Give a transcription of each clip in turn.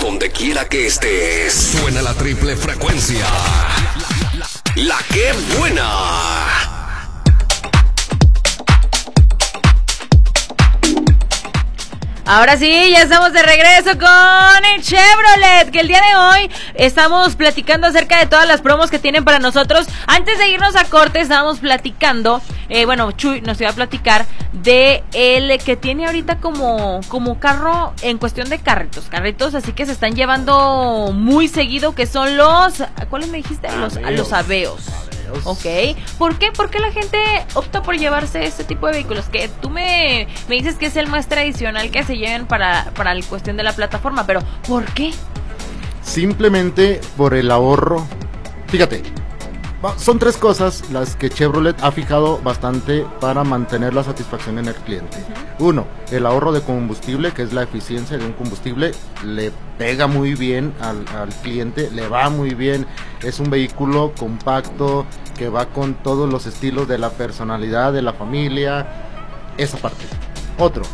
Donde quiera que estés, suena la triple frecuencia. La que buena. Ahora sí, ya estamos de regreso con el Chevrolet, que el día de hoy estamos platicando acerca de todas las promos que tienen para nosotros. Antes de irnos a corte, estábamos platicando, Chuy nos iba a platicar de el que tiene ahorita como carro en cuestión de carritos, así que se están llevando muy seguido, que son los, ¿cuáles me dijiste? Los Aveos. Ok, ¿por qué? ¿Por qué la gente opta por llevarse este tipo de vehículos? Que tú me dices que es el más tradicional que se lleven para la cuestión de la plataforma, pero ¿por qué? Simplemente por el ahorro. Fíjate, son tres cosas las que Chevrolet ha fijado bastante para mantener la satisfacción en el cliente. Uno, el ahorro de combustible, que es la eficiencia de un combustible, le pega muy bien al cliente, le va muy bien. Es un vehículo compacto que va con todos los estilos de la personalidad de la familia, esa parte. Otro,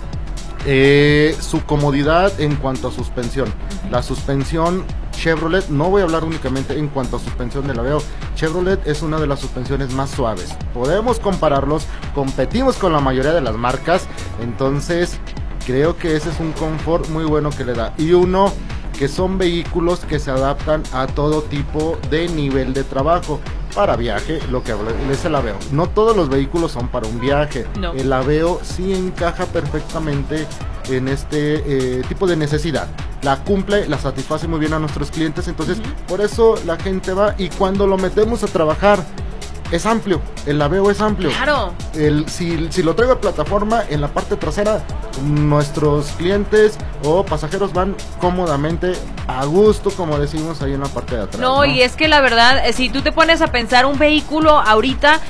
su comodidad en cuanto a suspensión. La suspensión Chevrolet, no voy a hablar únicamente en cuanto a suspensión del Aveo. Chevrolet es una de las suspensiones más suaves. Podemos compararlos, competimos con la mayoría de las marcas, entonces creo que ese es un confort muy bueno que le da. Y uno, que son vehículos que se adaptan a todo tipo de nivel de trabajo. Para viaje, lo que es el Aveo. No todos los vehículos son para un viaje. No. El Aveo sí encaja perfectamente en este tipo de necesidad. La cumple, la satisface muy bien a nuestros clientes, entonces por eso la gente va, y cuando lo metemos a trabajar es amplio, el Aveo es amplio. Claro. Si lo traigo a plataforma, en la parte trasera, nuestros clientes o pasajeros van cómodamente, a gusto, como decimos ahí en la parte de atrás. No, y es que la verdad, si tú te pones a pensar un vehículo ahorita,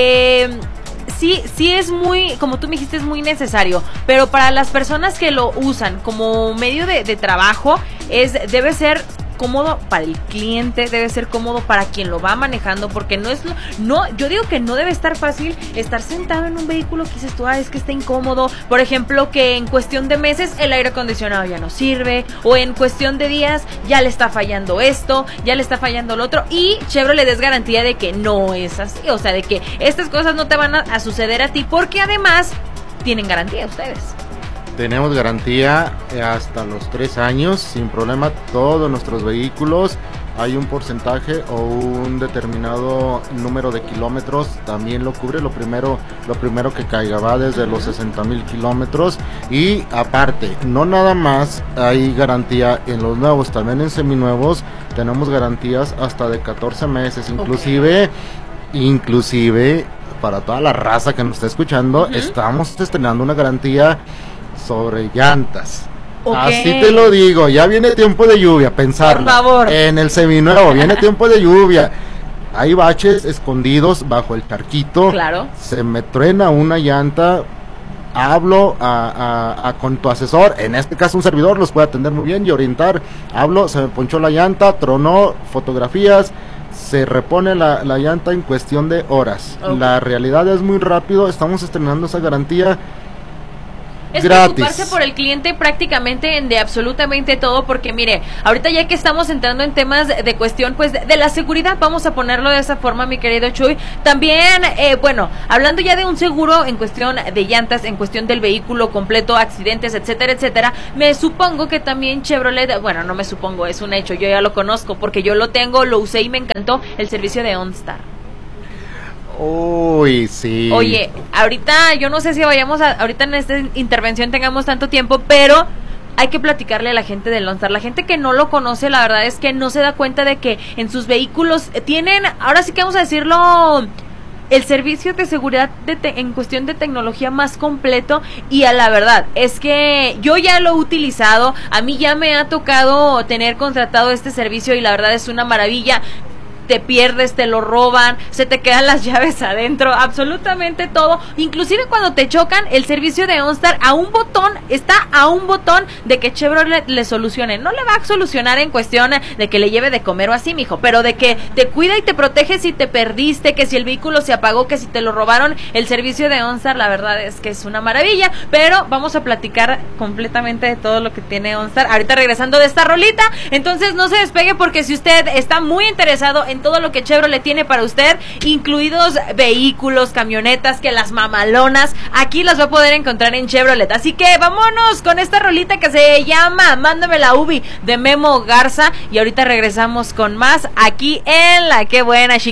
sí es muy, como tú me dijiste, es muy necesario, pero para las personas que lo usan como medio de trabajo, debe ser cómodo para el cliente, debe ser cómodo para quien lo va manejando, porque yo digo que no debe estar fácil estar sentado en un vehículo que dices tú, es que está incómodo, por ejemplo, que en cuestión de meses el aire acondicionado ya no sirve, o en cuestión de días ya le está fallando esto, ya le está fallando lo otro, y Chevrolet es garantía de que no es así, o sea, de que estas cosas no te van a suceder a ti, porque además tienen garantía ustedes. Tenemos garantía hasta los 3 años, sin problema, todos nuestros vehículos. Hay un porcentaje o un determinado número de kilómetros, también lo cubre, lo primero que caiga, va desde los 60,000 kilómetros. Y aparte, no nada más hay garantía en los nuevos, también en seminuevos tenemos garantías hasta de 14 meses, inclusive para toda la raza que nos está escuchando, estamos estrenando una garantía sobre llantas. Así te lo digo, ya viene tiempo de lluvia, pensarlo. Por favor. En el seminuevo viene tiempo de lluvia. Hay baches escondidos bajo el charquito. Claro. Se me truena una llanta. Hablo con tu asesor, en este caso un servidor, los puede atender muy bien y orientar. Hablo, se me ponchó la llanta, tronó, fotografías. Se repone la llanta en cuestión de horas. La realidad es muy rápido. Estamos estrenando esa garantía. Es gratis. Preocuparse por el cliente prácticamente de absolutamente todo, porque mire, ahorita ya que estamos entrando en temas de cuestión pues de la seguridad, vamos a ponerlo de esa forma, mi querido Chuy, también, hablando ya de un seguro en cuestión de llantas, en cuestión del vehículo completo, accidentes, etcétera, etcétera, me supongo que también Chevrolet, bueno, no me supongo, es un hecho, yo ya lo conozco, porque yo lo tengo, lo usé y me encantó, el servicio de OnStar. Uy, sí. Oye, ahorita yo no sé si ahorita en esta intervención tengamos tanto tiempo, pero hay que platicarle a la gente de OnStar. La gente que no lo conoce, la verdad es que no se da cuenta de que en sus vehículos tienen, ahora sí que vamos a decirlo, el servicio de seguridad en cuestión de tecnología más completo, y a la verdad es que yo ya lo he utilizado, a mí ya me ha tocado tener contratado este servicio y la verdad es una maravilla. te pierdes, te lo roban, se te quedan las llaves adentro, absolutamente todo. Inclusive cuando te chocan, el servicio de OnStar está a un botón de que Chevrolet le solucione. No le va a solucionar en cuestión de que le lleve de comer o así, mijo, pero de que te cuida y te protege si te perdiste, que si el vehículo se apagó, que si te lo robaron. El servicio de OnStar, la verdad es que es una maravilla. Pero vamos a platicar completamente de todo lo que tiene OnStar ahorita regresando de esta rolita. Entonces no se despegue, porque si usted está muy interesado en todo lo que Chevrolet tiene para usted, incluidos vehículos, camionetas, que las mamalonas, aquí las va a poder encontrar en Chevrolet. Así que vámonos con esta rolita que se llama Mándame la Ubi de Memo Garza, y ahorita regresamos con más aquí en La Que Buena,